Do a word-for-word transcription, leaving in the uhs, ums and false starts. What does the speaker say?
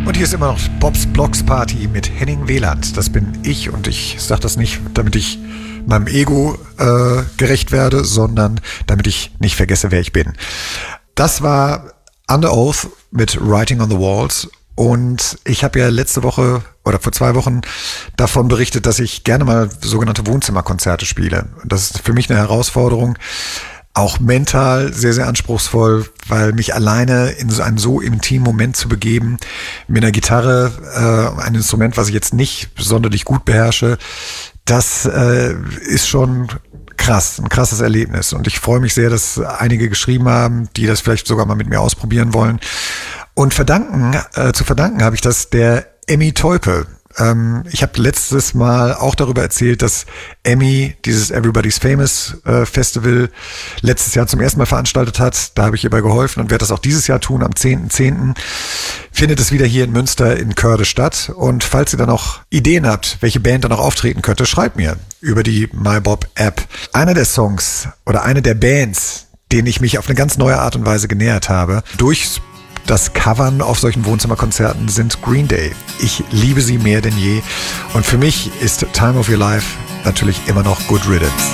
Und hier ist immer noch Bobs Blocks Party mit Henning Wieland. Das bin ich und ich sage das nicht, damit ich meinem Ego äh, gerecht werde, sondern damit ich nicht vergesse, wer ich bin. Das war Under Oath mit Writing on the Walls. Und ich habe ja letzte Woche oder vor zwei Wochen davon berichtet, dass ich gerne mal sogenannte Wohnzimmerkonzerte spiele. Das ist für mich eine Herausforderung, auch mental sehr, sehr anspruchsvoll, weil mich alleine in so einen so intimen Moment zu begeben, mit einer Gitarre, äh, ein Instrument, was ich jetzt nicht sonderlich gut beherrsche, das äh, ist schon krass, ein krasses Erlebnis. Und ich freue mich sehr, dass einige geschrieben haben, die das vielleicht sogar mal mit mir ausprobieren wollen. Und verdanken, äh, zu verdanken habe ich das der Emmy Teupe. Ähm, ich habe letztes Mal auch darüber erzählt, dass Emmy dieses Everybody's Famous äh, Festival letztes Jahr zum ersten Mal veranstaltet hat. Da habe ich ihr bei geholfen und werde das auch dieses Jahr tun. Am zehnten zehnten findet es wieder hier in Münster in Körde statt. Und falls ihr dann noch Ideen habt, welche Band dann noch auftreten könnte, schreibt mir über die MyBob-App. Einer der Songs oder eine der Bands, denen ich mich auf eine ganz neue Art und Weise genähert habe, durch das Covern auf solchen Wohnzimmerkonzerten, sind Green Day. Ich liebe sie mehr denn je. Und für mich ist Time of Your Life natürlich immer noch Good Riddance.